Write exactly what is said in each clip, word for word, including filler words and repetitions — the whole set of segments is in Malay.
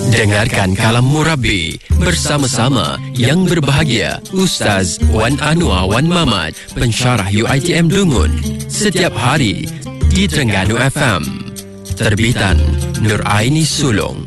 Dengarkan Kalam Murabi bersama-sama yang berbahagia Ustaz Wan Anwar Wan Mamat, pensyarah U I T M Dungun, setiap hari di Terengganu F M. Terbitan Nur Aini Sulong.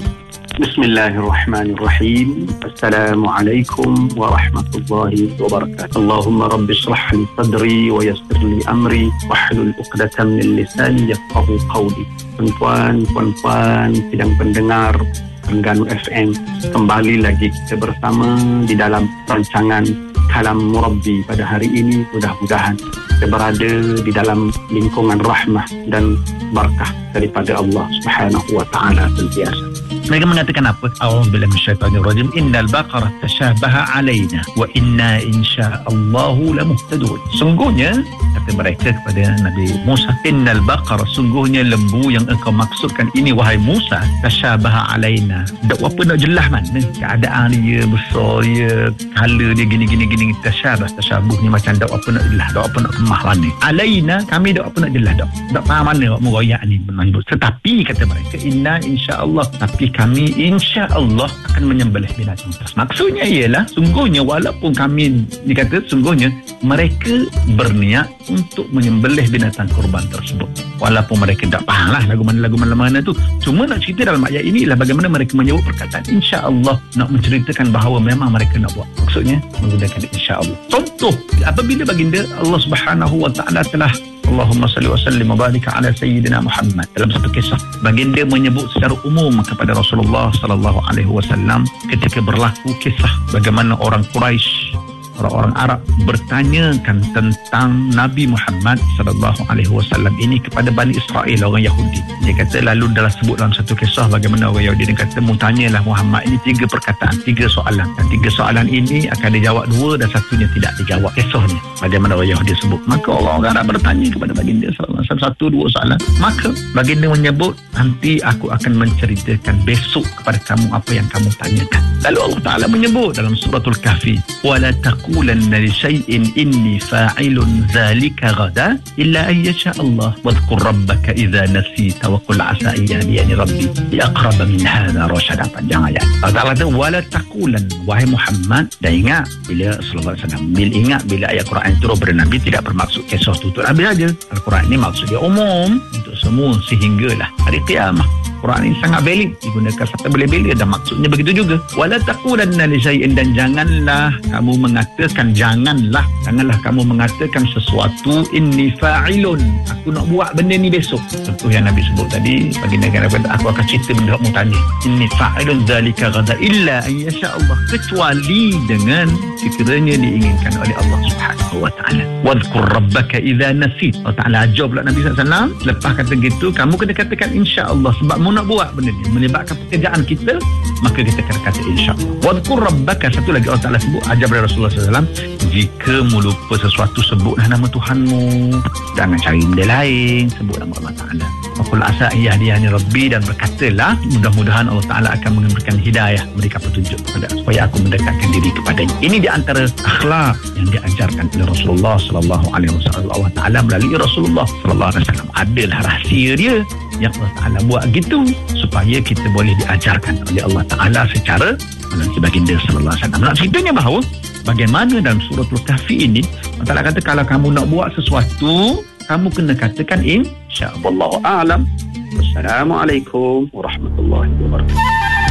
Bismillahirrahmanirrahim. Assalamualaikum warahmatullahi wabarakatuh. Allahumma rabbi shrah li sadri wa yassir li amri wahlul 'uqdatam min lisani yafqahu qawli. Tuan-tuan, puan-puan, sidang pendengar Terengganu F M, kembali lagi kita bersama di dalam rancangan Kalam Murabi pada hari ini. Mudah-mudahan kita berada di dalam lingkungan rahmah dan barakah daripada Allah Subhanahu wa taala sentiasa. Mereka mengatakan apa? A'udzubillahi minasyaitonirrajim. Innal baqara tashabaha alaina wa inna insyaallahu lamuhtadun. Sungguhnya kata mereka kepada Nabi Musa, innal baqara, sungguhnya lembu yang engkau maksudkan ini wahai Musa, tashabaha alaina. Tak apa nak jelas mana keadaan dia, besar dia, color dia gini gini gini, tashabah tashabuh ni macam tak apa nak jelas, tak apa nak kemah mana. Alaina, kami tak apa nak jelas, tak tak faham mana awak merayak ni menyebut. Tetapi kata mereka, inna insyaallah, tapi kami insya-Allah akan menyembelih binatang tersebut. Maksudnya ialah sungguhnya walaupun kami dikata sungguhnya mereka berniat untuk menyembelih binatang kurban tersebut. Walaupun mereka tak faham lah lagu mana lagu mana-mana tu. Cuma nak cerita dalam ayat ini ialah bagaimana mereka menyebut perkataan insya-Allah, nak menceritakan bahawa memang mereka nak buat. Maksudnya menggunakan insya-Allah. Contoh, apabila baginda Allah Subhanahu wa taala telah Allahumma salli wa sallim wa barik ala sayyidina Muhammad, dalam satu kisah baginda menyebut secara umum kepada Rasulullah sallallahu alaihi wasallam ketika berlaku kisah bagaimana orang Quraisy, orang-orang Arab bertanyakan tentang Nabi Muhammad sallallahu alaihi wasallam ini kepada Bani Israel, orang Yahudi. Dia kata, lalu dalam sebut dalam satu kisah bagaimana orang Yahudi, dia kata, mu tanyalah Muhammad ini tiga perkataan, tiga soalan, dan tiga soalan ini akan dijawab dua dan satunya tidak dijawab. Kisahnya bagaimana orang Yahudi sebut. Maka orang Arab bertanya kepada baginda sallallahu alaihi wasallam satu dua soalan. Maka baginda menyebut, nanti aku akan menceritakan besok kepada kamu apa yang kamu tanyakan. Lalu Allah Ta'ala menyebut dalam suratul Kahfi, wala taqulanna li shay'in inni fa'ilun dhalika ghadan illa an yasha Allah wadhkur rabbaka idza nasita wa qul asa an yahdiyani rabbi li aqrab min hadha rashada. Panjang ayat. Allah Ta'ala kata wala taqulan, wahai Muhammad, dan ingat bila sallallahu alaihi wasallam bil ingat bila ayat Quran turun pada Nabi tidak bermaksud kisah tutup Nabi saja. Al-Quran ini maksud dia umum untuk semua sehinggalah hari kiamat. Quran ini sangat valid, digunakan sampai bila-bila dan maksudnya begitu juga. Wala taqulanna li syai'in, dan janganlah kamu mengatakan janganlah janganlah kamu mengatakan sesuatu inni fa'ilun, aku nak buat benda ni besok. Contoh yang Nabi sebut tadi, baginda kata aku akan cerita benda kamu tanya, inni fa'ilun dzalika ghadan illa an yasha Allah, kecuali dengan sekiranya diinginkan oleh Allah Subhanahu wa taala. Wadhkur rabbaka idza nasit. Allah Taala ajar pula Nabi sallallahu alaihi wasallam, lepas kata gitu kamu kena katakan insya-Allah, sebab mu nak buat benda ni menyebabkan pekerjaan kita, maka kita kena kata insya-Allah. Wadhkur rabbaka, satu lagi Allah Taala sebut ajar pada Rasulullah sallallahu alaihi wasallam, jika mu lupa sesuatu sebutlah nama Tuhanmu, jangan cari benda lain, sebut nama Allah Taala. Qul asa yahdiyani rabbi, dan berkatalah mudah-mudahan Allah Taala akan memberikan hidayah, memberikan petunjuk kepada supaya aku mendekatkan diri kepadanya. Ini di antara akhlak yang diajarkan oleh Rasulullah sallallahu alaihi wasallam. Allah Taala melalui Rasulullah sallallahu alaihi wasallam adalah rahsia dia yang Allah Taala buat gitu supaya kita boleh diajarkan oleh Allah Taala secara melalui baginda sallallahu alaihi wasallam. Nak ceritanya bahawa bagaimana dalam suratul Kahfi ini Allah Taala kata kalau kamu nak buat sesuatu, kamu kena katakan insya-Allah. Wallahu a'lam. Wassalamualaikum warahmatullahi wabarakatuh.